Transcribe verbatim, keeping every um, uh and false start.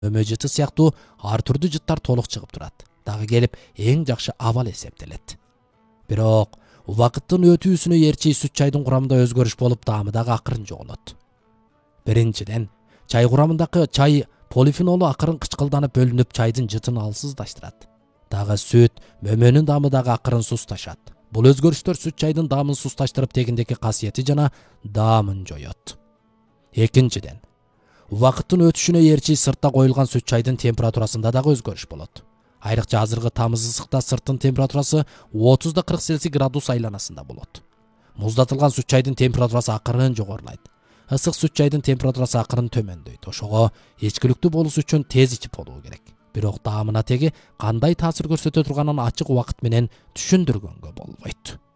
мөмө жыты сыяктуу ар түрдүү жыттар толук чыгып турат. Дагы келип эң жакшы абал эсептелет. Бирок убакыттын өтүүсүнө ээрчи сүт чайдын курамында өзгөрүш болуп, даамы дагы акырын жоголот. Биринчиден, чай курамындагы чай полифенолу акырын кычкылданып бөлүнүп, чайдын жытын алсыздаштырат. Дагы сүт мөмөнүн даамы дагы акырын сусташат. Бул өзгөрүштөр сүт чайдын даамын сусташтырып, тегиндеги касиети жана даамын жоёт. Экинчиден, убакыттын өтүшүнө ээрчи сыртта коюлган сүт чайдын температурасында дагы өзгөрүш болот. Айрыкча азыркы тамыз ысыкта сырттын температурасы отуз да кырк Цельсий градус айланасында болот. Муздатылган сүт чайдын температурасы акырын жогорулайт. Ысык сүт чайдын температурасы акырын төмөндөйт. Ошого ичкиликтүү болуш үчүн тез ичип болуу керек. Бирок даамына теги кандай таасир көрсөтө турганын ачык убакыт менен түшүндүргөнгө болбойт.